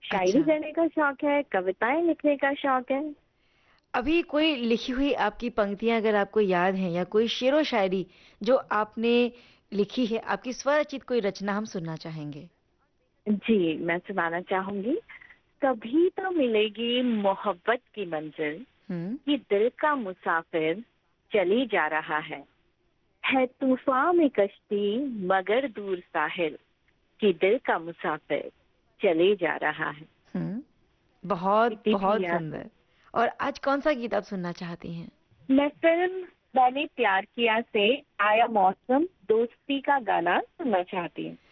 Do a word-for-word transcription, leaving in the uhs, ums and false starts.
शायरी अच्छा। करने का शौक है, कविताएं लिखने का शौक है। अभी कोई लिखी हुई आपकी पंक्तियां अगर आपको याद हैं या कोई शेर व शायरी जो आपने लिखी है, आपकी स्वरचित कोई रचना हम सुनना चाहेंगे। जी, मैं सुनाना चाहूंगी। कभी तो मिलेगी मोहब्बत की मंजिल, हम्म। कि दिल का मुसाफिर चले जा रहा है है तूफान में कश्ती मगर दूर साहिल, कि दिल का मुसाफिर चले जा रहा है। हम्म। बहुत इतनी थी बहुत यार। सुंदर। और आज कौन सा गीत आप सुनना चाहती हैं? मैं फिल्म मैंने प्यार किया से आया मौसम दोस्ती का गाना सुनना चाहती हूँ।